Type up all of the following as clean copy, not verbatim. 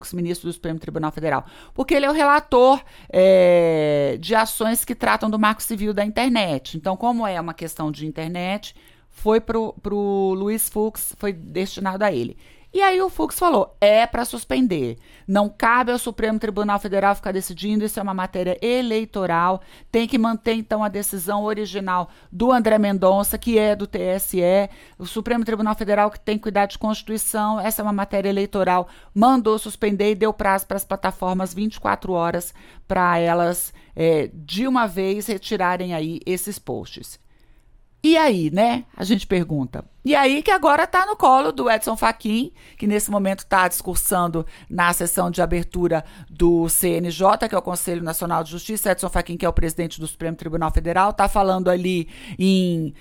ministro do Supremo Tribunal Federal, porque ele é o relator de ações que tratam do marco civil da internet. Então, como é uma questão de internet, foi pro Luiz Fux, foi destinado a ele. E aí o Fux falou, para suspender. Não cabe ao Supremo Tribunal Federal ficar decidindo, isso é uma matéria eleitoral, tem que manter então a decisão original do André Mendonça, que é do TSE, o Supremo Tribunal Federal que tem que cuidar de Constituição, essa é uma matéria eleitoral, mandou suspender e deu prazo para as plataformas 24 horas para elas, de uma vez, retirarem aí esses posts. E aí, né? A gente pergunta. E aí que agora está no colo do Edson Fachin, que nesse momento está discursando na sessão de abertura do CNJ, que é o Conselho Nacional de Justiça. Edson Fachin, que é o presidente do Supremo Tribunal Federal, está falando ali em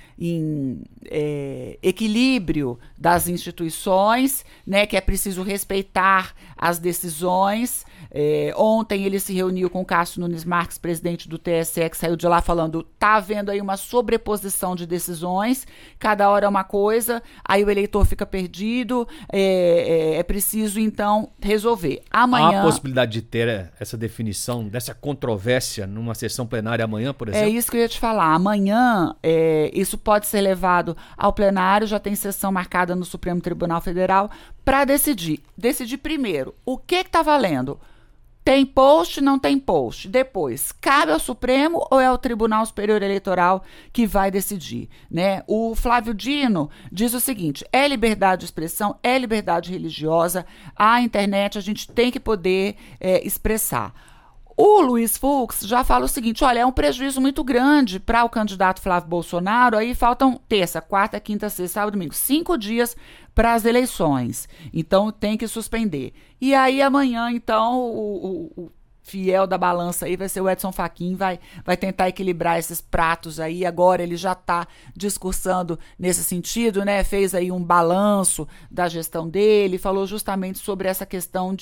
equilíbrio das instituições, né? Que é preciso respeitar as decisões. Ontem ele se reuniu com o Cássio Nunes Marques, presidente do TSE, que saiu de lá falando, está havendo aí uma sobreposição de decisões, cada hora é uma coisa, aí o eleitor fica perdido, é preciso então resolver. Amanhã... Há a possibilidade de ter essa definição, dessa controvérsia numa sessão plenária amanhã, por exemplo? É isso que eu ia te falar. Amanhã isso pode ser levado ao plenário, já tem sessão marcada no Supremo Tribunal Federal para decidir. Decidir primeiro, o que está valendo? Tem post, não tem post. Depois, cabe ao Supremo ou é ao Tribunal Superior Eleitoral que vai decidir, né? O Flávio Dino diz o seguinte, é liberdade de expressão, é liberdade religiosa, a internet a gente tem que poder expressar. O Luiz Fux já fala o seguinte, olha, é um prejuízo muito grande para o candidato Flávio Bolsonaro, aí faltam terça, quarta, quinta, sexta, sábado, domingo, 5 dias para as eleições, então tem que suspender. E aí amanhã, então, o fiel da balança aí vai ser o Edson Fachin, vai tentar equilibrar esses pratos aí, agora ele já está discursando nesse sentido, né, fez aí um balanço da gestão dele, falou justamente sobre essa questão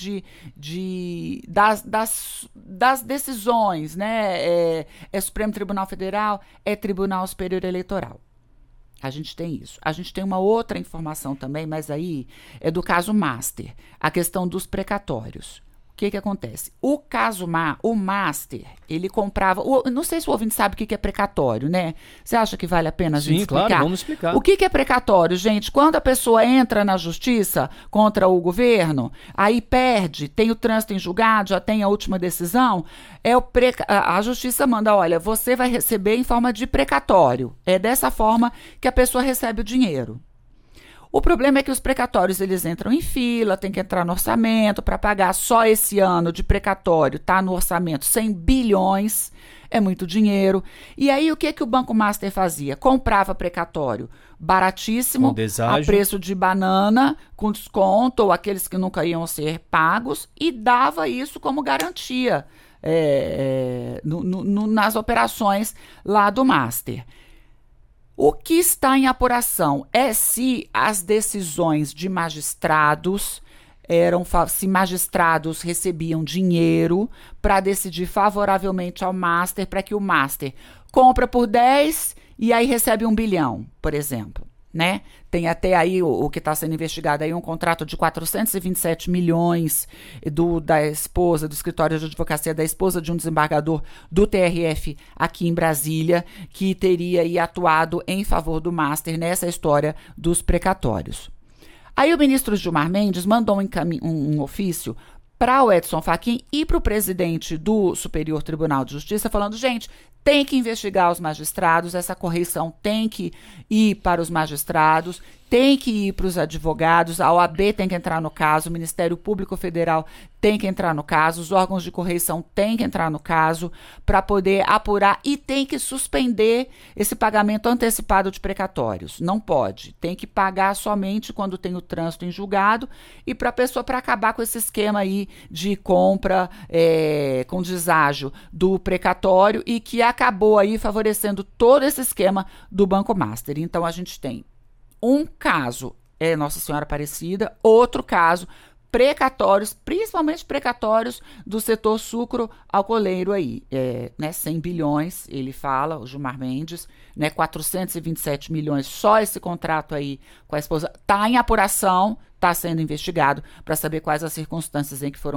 das decisões, né, é Supremo Tribunal Federal, é Tribunal Superior Eleitoral. A gente tem isso. A gente tem uma outra informação também, mas aí é do caso Master, a questão dos precatórios. O que acontece? O caso o Master, ele comprava... não sei se o ouvinte sabe o que é precatório, né? Você acha que vale a pena a gente explicar? Sim, claro, vamos explicar. O que é precatório, gente? Quando a pessoa entra na justiça contra o governo, aí perde, tem o trânsito em julgado, já tem a última decisão, a justiça manda, olha, você vai receber em forma de precatório. É dessa forma que a pessoa recebe o dinheiro. O problema é que os precatórios, eles entram em fila, tem que entrar no orçamento para pagar. Só esse ano de precatório está no orçamento 100 bilhões, é muito dinheiro. E aí o que o Banco Master fazia? Comprava precatório baratíssimo, a preço de banana, com desconto, ou aqueles que nunca iam ser pagos, e dava isso como garantia nas operações lá do Master. O que está em apuração é se as decisões de magistrados se magistrados recebiam dinheiro para decidir favoravelmente ao Master, para que o Master compra por 10 e aí recebe 1 bilhão, por exemplo. Né? Tem até aí o que está sendo investigado aí, um contrato de 427 milhões da esposa, do escritório de advocacia da esposa de um desembargador do TRF aqui em Brasília, que teria aí atuado em favor do Master nessa história dos precatórios. Aí o ministro Gilmar Mendes mandou um ofício para o Edson Fachin e para o presidente do Superior Tribunal de Justiça, falando, gente, tem que investigar os magistrados, essa correição tem que ir para os magistrados, tem que ir para os advogados, a OAB tem que entrar no caso, o Ministério Público Federal tem que entrar no caso, os órgãos de correição têm que entrar no caso para poder apurar e tem que suspender esse pagamento antecipado de precatórios. Não pode, tem que pagar somente quando tem o trânsito em julgado e para acabar com esse esquema aí de compra com deságio do precatório e que acabou aí favorecendo todo esse esquema do Banco Master. Então a gente tem um caso Nossa Senhora Aparecida, outro caso precatórios, principalmente precatórios do setor sucro-alcooleiro aí, 100 bilhões, ele fala, o Gilmar Mendes, 427 milhões, só esse contrato aí com a esposa, está em apuração, está sendo investigado para saber quais as circunstâncias em que foram